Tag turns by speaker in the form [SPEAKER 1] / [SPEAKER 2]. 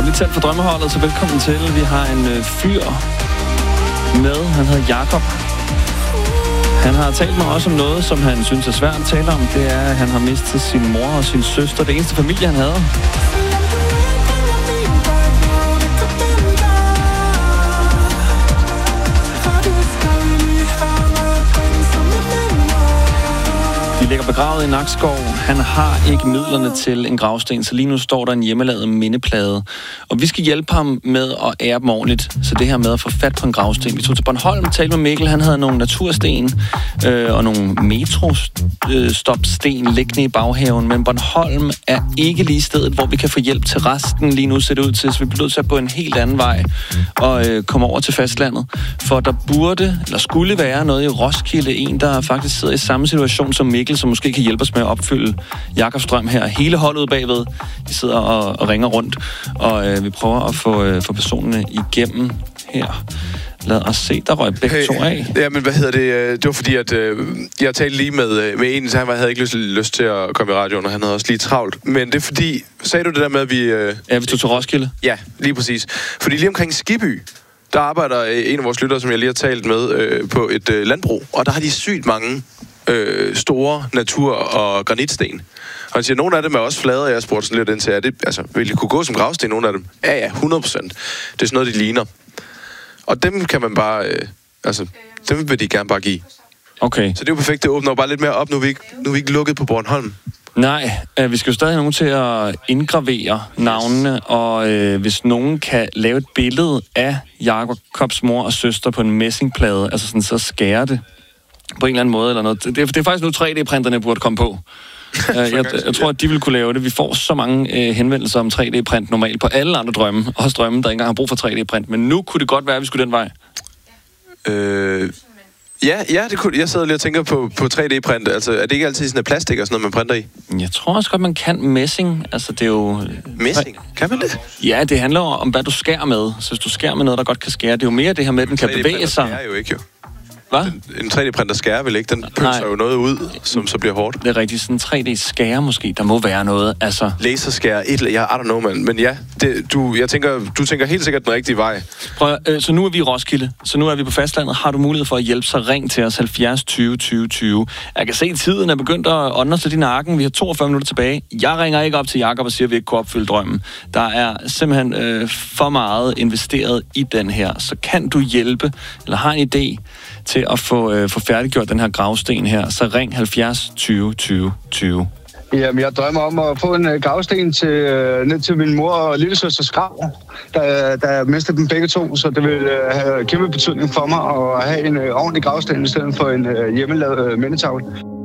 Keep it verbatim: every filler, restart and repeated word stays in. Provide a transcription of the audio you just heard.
[SPEAKER 1] Har vi lige talt for drømmeholdet, så velkommen til. Vi har en øh, fyr med, han hedder Jakob. Han har talt mig også om noget, som han synes er svært at tale om. Det er, at han har mistet sin mor og sin søster. Det eneste familie, han havde. De ligger begravet i Nakskov. Han har ikke midlerne til en gravsten, så lige nu står der en hjemmelavet mindeplade. Og vi skal hjælpe ham med at ære dem ordentligt. Så det her med at få fat på en gravsten. Vi tog til Bornholm, talte med Mikkel. Han havde nogle natursten øh, og nogle metrostopsten liggende i baghaven. Men Bornholm er ikke lige stedet, hvor vi kan få hjælp til resten. Lige nu ser det ud til, så vi bliver nødt til at gå en helt anden vej og øh, komme over til fastlandet. For der burde, eller skulle være noget i Roskilde. En, der faktisk sidder i samme situation som Mikkel, som måske kan hjælpe os med at opfylde Jakobs drøm her. Hele holdet bagved, de sidder og, og ringer rundt, og øh, vi prøver at få, øh, få personerne igennem her. Lad os se, der røg begge hey, to af.
[SPEAKER 2] Ja, men hvad hedder det? Det var fordi, at øh, jeg talte lige med, med en, så han havde ikke lyst, lyst til at komme i radioen, og han havde også lige travlt. Men det er fordi, sagde du det der med, at vi... Øh,
[SPEAKER 1] ja, vi tog til Roskilde.
[SPEAKER 2] Ja, lige præcis. Fordi lige omkring Skibby, der arbejder en af vores lyttere, som jeg lige har talt med, øh, på et øh, landbrug, og der har de sygt mange øh, store natur- og granitsten. Og han siger, nogle af dem er også flade, og jeg spurgte sådan lidt ind til, at det, altså, vil de kunne gå som gravsten, nogle af dem? Ja, ja, hundrede procent. Det er sådan noget, de ligner. Og dem kan man bare, øh, altså, dem vil de gerne bare give.
[SPEAKER 1] Okay.
[SPEAKER 2] Så det er jo perfekt, det åbner bare lidt mere op, nu er vi ikke, nu er vi ikke lukket på Bornholm.
[SPEAKER 1] Nej, øh, vi skal jo stadig have nogen til at indgravere navnene, og øh, hvis nogen kan lave et billede af Jakobs mor og søster på en messingplade, altså sådan, så skærer det på en eller anden måde eller noget. Det er, det er faktisk nu tre D-printerne burde komme på. uh, jeg, jeg tror, at de vil kunne lave det. Vi får så mange uh, henvendelser om tre D-print normalt på alle andre drømme, også drømme, der ikke engang har brug for tre D-print. Men nu kunne det godt være, at vi skulle den vej.
[SPEAKER 2] Øh... Ja, ja, det kunne, jeg sidder lige og tænker på, på tre D-print. Altså, er det ikke altid sådan en plastik og sådan noget, man printer i?
[SPEAKER 1] Jeg tror også godt, man kan messing. Altså, det er jo...
[SPEAKER 2] Messing? Kan man det?
[SPEAKER 1] Ja, det handler om, hvad du skærer med. Så hvis du skærer med noget, der godt kan skære, det er jo mere det her med, at den kan bevæge sig.
[SPEAKER 2] Det er jo ikke, jo.
[SPEAKER 1] Hvad?
[SPEAKER 2] En tre D-printer skærer vel ikke? Den pølser jo noget ud, som så bliver hårdt.
[SPEAKER 1] Det er rigtigt. Sådan en tre D-skærer måske. Der må være noget, altså...
[SPEAKER 2] Laserskærer, et eller ja, I don't know, man. Men ja, det, du, jeg tænker, du tænker helt sikkert den rigtige vej.
[SPEAKER 1] Prøv, øh, så nu er vi i Roskilde. Så nu er vi på fastlandet. Har du mulighed for at hjælpe, så ring til os halvfjerds tyve tyve tyve. Jeg kan se, at tiden er begyndt at ånde os til din nakken. Vi har toogfyrre minutter tilbage. Jeg ringer ikke op til Jakob og siger, at vi ikke kunne opfylde drømmen. Der er simpelthen øh, for meget investeret i den her. Så kan du hjælpe, eller har en idé til at få, øh, få færdiggjort den her gravsten her, så ring halvfjerds tyve tyve tyve.
[SPEAKER 3] Jamen, jeg drømmer om at få en uh, gravsten til, uh, ned til min mor og lillesøsters grav, der, der mistede dem begge to, så det vil uh, have kæmpe betydning for mig at have en uh, ordentlig gravsten i stedet for en uh, hjemmelavet uh, mindetavle.